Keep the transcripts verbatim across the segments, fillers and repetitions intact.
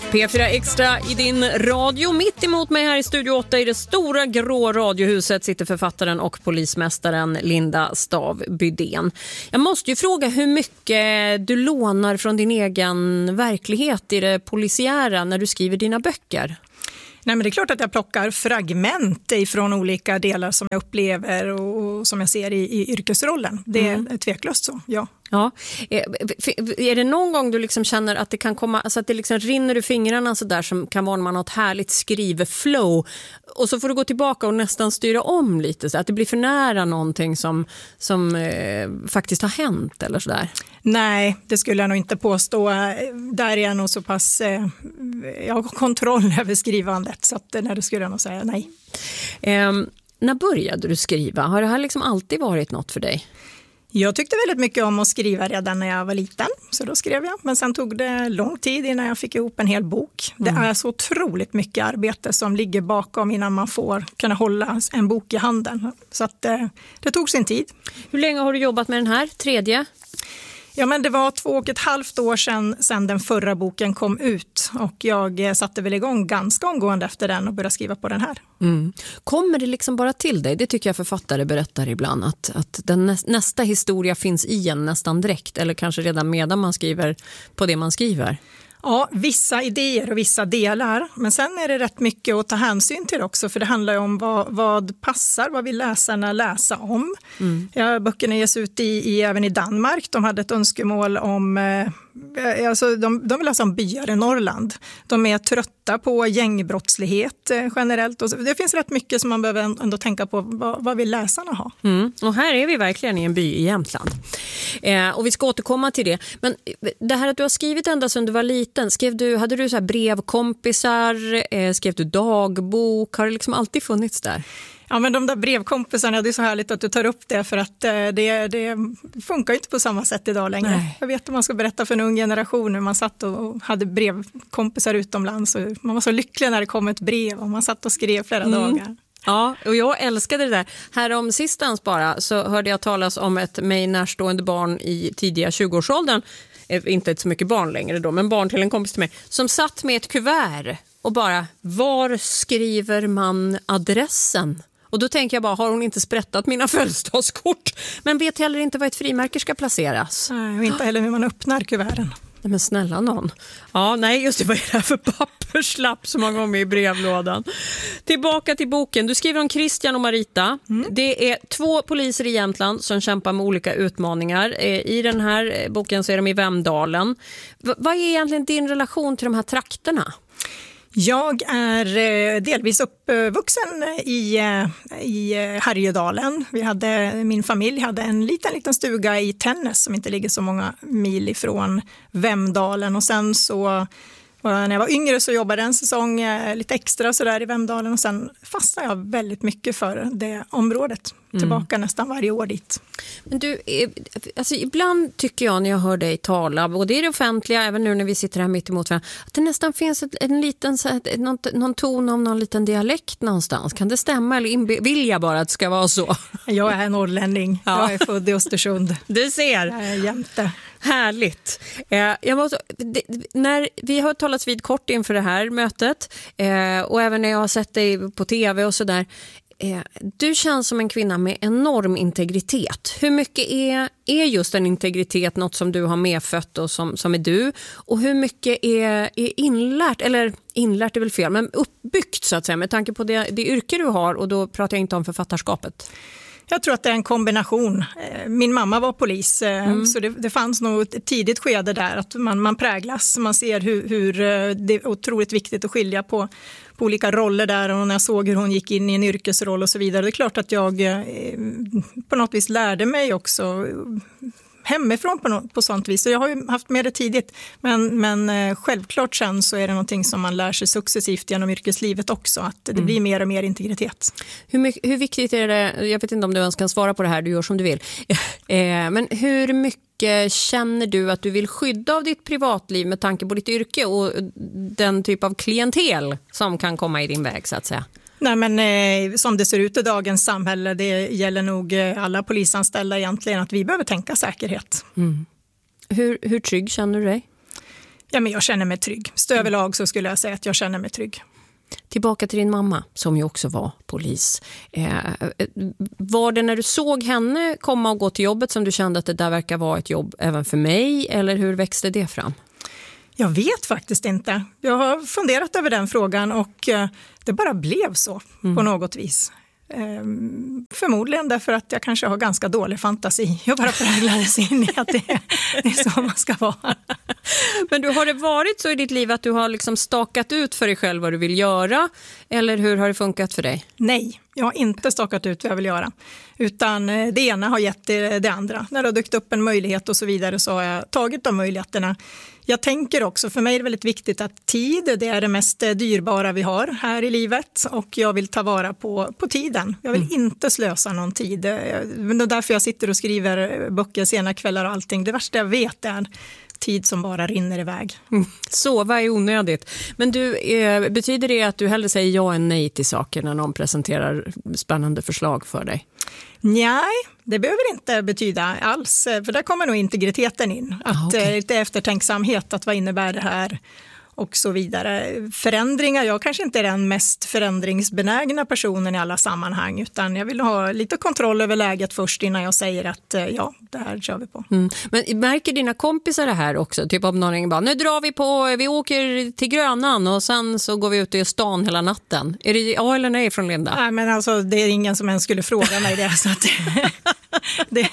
P fyra Extra i din radio. Mitt emot mig här i Studio åtta i det stora grå radiohuset sitter författaren och polismästaren Linda Stav Bydén. Jag måste ju fråga hur mycket du lånar från din egen verklighet i det polisiära när du skriver dina böcker. Nej, men det är klart att jag plockar fragment ifrån olika delar som jag upplever och som jag ser i, i yrkesrollen. Det är mm. tveklöst så, ja. Ja. Är det någon gång du liksom känner att det kan komma, alltså att det liksom rinner ur fingrarna så där, som kan vara när man har ett härligt skriveflow och så får du gå tillbaka och nästan styra om lite så att det blir för nära någonting som, som eh, faktiskt har hänt eller sådär? Nej, det skulle jag nog inte påstå. Där är jag nog så pass, eh, jag har kontroll över skrivandet så att, nej, det skulle jag nog säga nej. Eh, när började du skriva? Har det här liksom alltid varit något för dig? Jag tyckte väldigt mycket om att skriva redan när jag var liten, så då skrev jag. Men sen tog det lång tid innan jag fick ihop en hel bok. Mm. Det är så otroligt mycket arbete som ligger bakom innan man får kunna hålla en bok i handen. Så att det, det tog sin tid. Hur länge har du jobbat med den här tredje? Ja, men det var två och ett halvt år sedan, sedan den förra boken kom ut och jag satte väl igång ganska omgående efter den och började skriva på den här. Mm. Kommer det liksom bara till dig? Det tycker jag författare berättar ibland, att, att den nä- nästa historia finns i en nästan direkt eller kanske redan medan man skriver på det man skriver. Ja, vissa idéer och vissa delar. Men sen är det rätt mycket att ta hänsyn till också. För det handlar ju om vad, vad passar, vad vill läsarna läsa om. Mm. Ja, böckerna ges ut i, i, även i Danmark. De hade ett önskemål om... Eh, alltså de, de vill läsa om byar i Norrland. De är trötta på gängbrottslighet eh, generellt. Och så, det finns rätt mycket som man behöver ändå tänka på. Vad, vad vill läsarna ha? Mm. Och här är vi verkligen i en by i Jämtland. Eh, och vi ska återkomma till det. Men det här att du har skrivit ända sedan du var liten. Skrev du, hade du så här brevkompisar? Eh, skrev du dagbok? Har det liksom alltid funnits där? Ja, men de där brevkompisarna, det är så härligt att du tar upp det för att eh, det, det funkar ju inte på samma sätt idag längre. Nej. Jag vet att man ska berätta för en ung generation när man satt och hade brevkompisar utomlands och man var så lycklig när det kom ett brev och man satt och skrev flera mm. dagar. Ja, och jag älskade det där. Här om sistans bara så hörde jag talas om ett mig närstående barn i tidiga tjugoårsåldern, inte ett så mycket barn längre då, men barn till en kompis till mig, som satt med ett kuvert och bara, var skriver man adressen? Och då tänker jag bara, har hon inte sprättat mina födelsedagskort? Men vet heller inte vad ett frimärke ska placeras. Nej, och inte heller hur man öppnar kuverten. Nej, men snälla någon. Ja, nej, just det, vad är det här för papperslapp som har kommit i brevlådan? Tillbaka till boken. Du skriver om Christian och Marita. Mm. Det är två poliser i Jämtland som kämpar med olika utmaningar. I den här boken så är de i Vemdalen. V- vad är egentligen din relation till de här trakterna? Jag är delvis uppvuxen i, i Härjedalen. Vi hade, min familj hade en liten, liten stuga i Tännäs som inte ligger så många mil ifrån Vemdalen. Och sen så, när jag var yngre så jobbade jag en säsong lite extra så där i Vemdalen. Och sen fastnade jag väldigt mycket för det området. Tillbaka mm. nästan varje år dit. Men du, alltså ibland tycker jag när jag hör dig tala, både i det offentliga, även nu när vi sitter här mitt emot varandra, att det nästan finns ett, en liten, ett, någon, någon ton av någon liten dialekt någonstans. Kan det stämma eller inbe- vill jag bara att det ska vara så? Jag är norrlänning. Ja. Jag är född i Östersund. Du ser. Jag är jämte. Härligt. Eh, jag måste, det, när vi har talats vid kort inför det här mötet eh, och även när jag har sett dig på tv och sådär. Du känns som en kvinna med enorm integritet. Hur mycket är, är just en integritet något som du har medfött och som, som är du? Och hur mycket är, är inlärt, eller inlärt är väl fel, men uppbyggt så att säga med tanke på det, det yrke du har, och då pratar jag inte om författarskapet. Jag tror att det är en kombination. Min mamma var polis mm. så det, det fanns nog ett tidigt skede där att man, man präglas. Man ser hur, hur det är otroligt viktigt att skilja på, på olika roller där, och när jag såg hur hon gick in i en yrkesroll och så vidare. Det är klart att jag på något vis lärde mig också hemifrån på, något, på sånt vis. Så jag har ju haft med det tidigt. Men, men självklart sen så är det någonting som man lär sig successivt genom yrkeslivet också. Att det mm. blir mer och mer integritet. Hur, mycket, hur viktigt är det, jag vet inte om du ens kan svara på det här, du gör som du vill. Men hur mycket känner du att du vill skydda av ditt privatliv med tanke på ditt yrke och den typ av klientel som kan komma i din väg så att säga? Nej, men eh, som det ser ut i dagens samhälle, det gäller nog alla polisanställda egentligen, att vi behöver tänka säkerhet. Mm. Hur, hur trygg känner du dig? Ja, men jag känner mig trygg. Så överlag så skulle jag säga att jag känner mig trygg. Tillbaka till din mamma som ju också var polis. Eh, var det när du såg henne komma och gå till jobbet som du kände att det där verkar vara ett jobb även för mig? Eller hur växte det fram? Jag vet faktiskt inte. Jag har funderat över den frågan och det bara blev så mm. på något vis. Ehm, förmodligen därför att jag kanske har ganska dålig fantasi. Jag bara präglades in i att det, det är så man ska vara. Men du, har det varit så i ditt liv att du har liksom stakat ut för dig själv vad du vill göra? Eller hur har det funkat för dig? Nej, jag har inte stakat ut vad jag vill göra. Utan det ena har gett det, det andra. När det har dykt upp en möjlighet och så vidare så har jag tagit de möjligheterna. Jag tänker också, för mig är det väldigt viktigt att tid, det är det mest dyrbara vi har här i livet. Och jag vill ta vara på, på tiden. Jag vill mm. inte slösa någon tid. Det är därför jag sitter och skriver böcker sena kvällar och allting. Det värsta jag vet är tid som bara rinner iväg. Mm. Sova är onödigt. Men du, eh, betyder det att du hellre säger ja än nej till saker när någon presenterar spännande förslag för dig? Nej, det behöver inte betyda alls. För där kommer nog integriteten in. Att ah, okay. lite eftertänksamhet, att vad innebär det här? Och så vidare. Förändringar, jag kanske inte är den mest förändringsbenägna personen i alla sammanhang, utan jag vill ha lite kontroll över läget först innan jag säger att ja, det här kör vi på. Mm. Men märker dina kompisar det här också? Typ om någon bara, nu drar vi på, vi åker till Grönan och sen så går vi ut i stan hela natten. Är det ja eller nej från Linda? Nej, men alltså det är ingen som ens skulle fråga mig det. Så att det...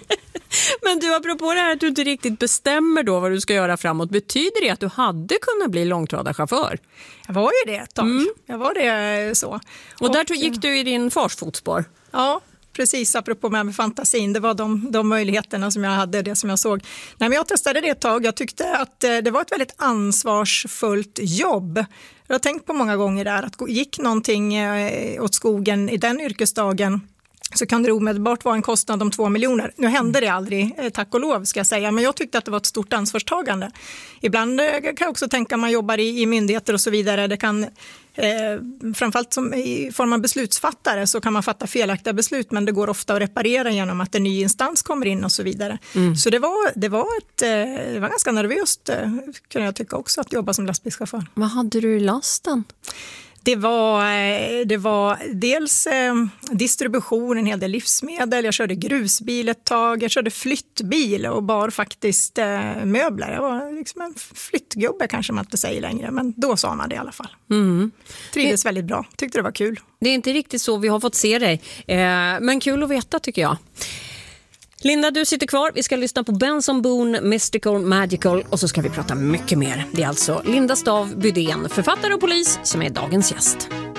Men du, apropå det här att du inte riktigt bestämmer då vad du ska göra framåt, betyder det att du hade kunnat bli långtradarchaufför? Jag var ju det ett tag. Mm. Jag var det så. Och, och där gick du i din fars fotspår? Ja, precis. Apropå med, med fantasin. Det var de, de möjligheterna som jag hade, det som jag såg. Nej, men jag testade det ett tag. Jag tyckte att det var ett väldigt ansvarsfullt jobb. Jag har tänkt på många gånger där att gick någonting åt skogen i den yrkesdagen så kan det omedelbart vara en kostnad om två miljoner. Nu hände det aldrig, tack och lov ska jag säga, men jag tyckte att det var ett stort ansvarstagande. Ibland kan jag också tänka att man jobbar i, i myndigheter och så vidare. Det kan, eh, framförallt som i form av beslutsfattare så kan man fatta felaktiga beslut, men det går ofta att reparera genom att en ny instans kommer in och så vidare. Mm. Så det var, det, var ett, det var ganska nervöst, kan jag tycka också, att jobba som lastbilschaufför. Vad hade du i lasten? Det var, det var dels eh, distribution, en hel del livsmedel. Jag körde grusbil ett tag. Jag körde flyttbil och bar faktiskt eh, möbler. Jag var liksom en flyttgubbe kanske man inte säger längre. Men då sa man det i alla fall. Mm. Trivdes det, väldigt bra. Tyckte det var kul. Det är inte riktigt så vi har fått se dig. Eh, men kul att veta tycker jag. Linda, du sitter kvar. Vi ska lyssna på Benson Boone, Mystical, Magical och så ska vi prata mycket mer. Det är alltså Linda Stav Bydén, författare och polis, som är dagens gäst.